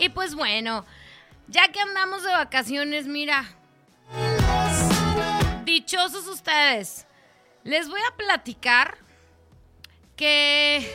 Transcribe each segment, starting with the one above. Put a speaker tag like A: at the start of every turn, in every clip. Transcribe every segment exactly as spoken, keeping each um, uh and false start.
A: Y pues bueno, ya que andamos de vacaciones, mira, dichosos ustedes, les voy a platicar que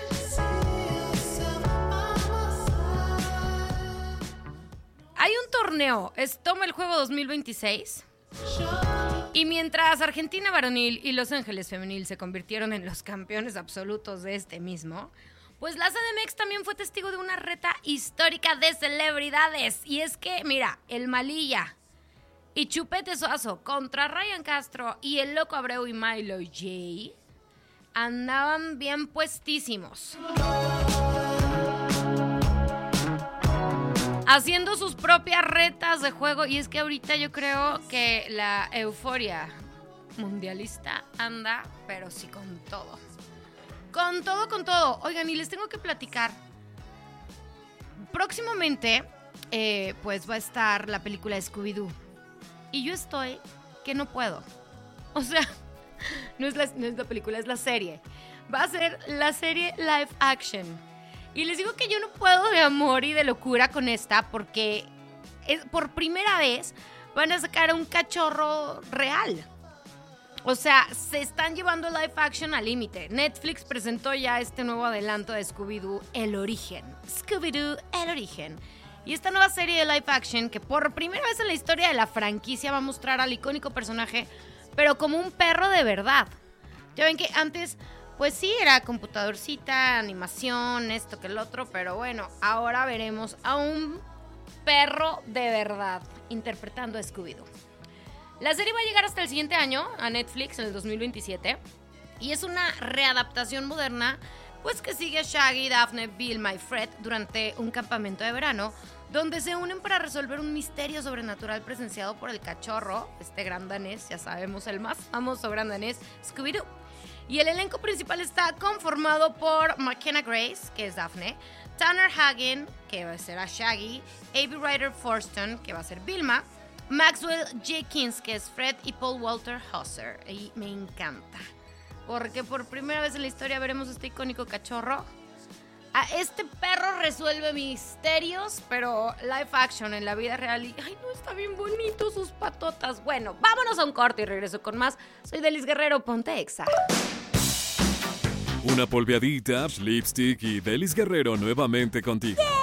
A: hay un torneo, es Toma el Juego dos mil veintiséis, y mientras Argentina varonil y Los Ángeles femenil se convirtieron en los campeones absolutos de este mismo, pues la C D M X también fue testigo de una reta histórica de celebridades. Y es que, mira, el Malilla y Chupete Suazo contra Ryan Castro y el Loco Abreu y Milo J andaban bien puestísimos, haciendo sus propias retas de juego. Y es que ahorita yo creo que la euforia mundialista anda, pero sí con todo. Con todo, con todo. Oigan, y les tengo que platicar. Próximamente, eh, pues va a estar la película Scooby-Doo. Y yo estoy que no puedo. O sea, no es, la, no es la película, es la serie. Va a ser la serie live action. Y les digo que yo no puedo de amor y de locura con esta, porque es, por primera vez van a sacar a un cachorro real. O sea, se están llevando live action al límite. Netflix presentó ya este nuevo adelanto de Scooby-Doo, El Origen. Scooby-Doo, El Origen. Y esta nueva serie de live action, que por primera vez en la historia de la franquicia va a mostrar al icónico personaje, pero como un perro de verdad. Ya ven que antes, pues sí, era computadorcita, animación, esto que el otro, pero bueno, ahora veremos a un perro de verdad interpretando a Scooby-Doo. La serie va a llegar hasta el siguiente año a Netflix, en el dos mil veintisiete, y es una readaptación moderna, pues que sigue a Shaggy, Daphne, Vilma y Fred durante un campamento de verano, donde se unen para resolver un misterio sobrenatural presenciado por el cachorro, este gran danés, ya sabemos, el más famoso gran danés, Scooby-Doo. Y el elenco principal está conformado por McKenna Grace, que es Daphne, Tanner Hagen, que va a ser a Shaggy, Abby Ryder Forston, que va a ser Vilma, Maxwell Jenkins, que es Fred, y Paul Walter Hauser. Y me encanta, porque por primera vez en la historia veremos este icónico cachorro. A este perro resuelve misterios, pero live action en la vida real. Y ay, no, está bien bonito sus patotas. Bueno, vámonos a un corte y regreso con más. Soy Delis Guerrero, ponte Exa.
B: Una polveadita, lipstick y Delis Guerrero nuevamente contigo.
C: Yeah.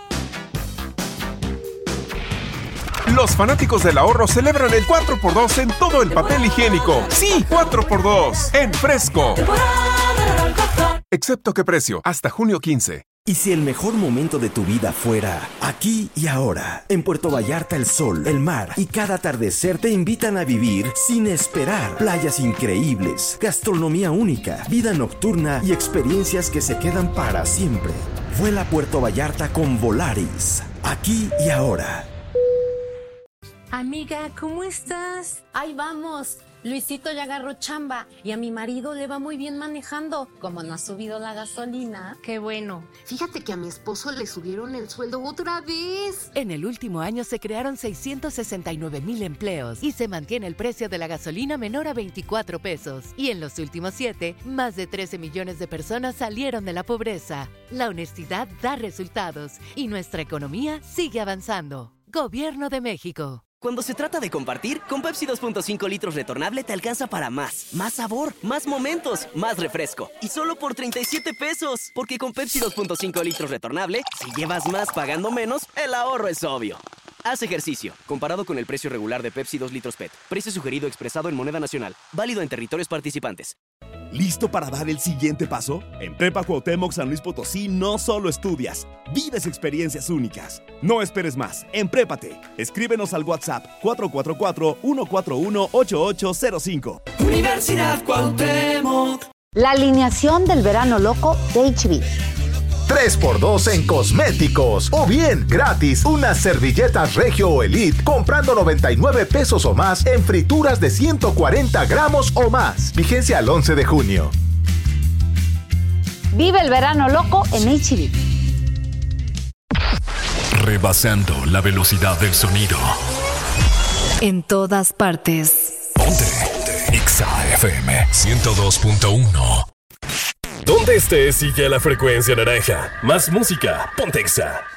C: Los fanáticos del ahorro celebran el cuatro por dos en todo el papel higiénico. Sí, cuatro por dos en Fresco. Excepto que precio, hasta junio quince.
D: ¿Y si el mejor momento de tu vida fuera aquí y ahora? En Puerto Vallarta el sol, el mar y cada atardecer te invitan a vivir sin esperar. Playas increíbles, gastronomía única, vida nocturna y experiencias que se quedan para siempre. Vuela a Puerto Vallarta con Volaris. Aquí y ahora.
E: Amiga, ¿cómo estás?
F: Ahí vamos. Luisito ya agarró chamba y a mi marido le va muy bien manejando. Como no ha subido la gasolina.
E: Qué bueno.
G: Fíjate que a mi esposo le subieron el sueldo otra vez.
H: En el último año se crearon seiscientos sesenta y nueve mil empleos y se mantiene el precio de la gasolina menor a veinticuatro pesos. Y en los últimos siete, más de trece millones de personas salieron de la pobreza. La honestidad da resultados y nuestra economía sigue avanzando. Gobierno de México.
I: Cuando se trata de compartir, con Pepsi dos punto cinco litros retornable te alcanza para más. Más sabor, más momentos, más refresco. Y solo por treinta y siete pesos. Porque con Pepsi dos punto cinco litros retornable, si llevas más pagando menos, el ahorro es obvio. Haz ejercicio. Comparado con el precio regular de Pepsi dos litros P E T. Precio sugerido expresado en moneda nacional. Válido en territorios participantes.
J: ¿Listo para dar el siguiente paso? En Prepa Cuauhtémoc San Luis Potosí no solo estudias, vives experiencias únicas. No esperes más, emprépate. Escríbenos al WhatsApp cuatro cuatro cuatro, uno cuatro uno, ocho ocho cero cinco.
K: Universidad Cuauhtémoc.
L: La alineación del verano loco de H B.
M: tres por dos en cosméticos. O bien, gratis, unas servilletas Regio o Elite comprando noventa y nueve pesos o más en frituras de ciento cuarenta gramos o más. Vigencia al once de junio.
L: Vive el verano loco en H B.
B: Rebasando la velocidad del sonido.
N: En todas partes.
B: Ponte. Exa F M ciento dos punto uno.
O: Donde estés, sigue la frecuencia naranja. Más música, ponte Exa.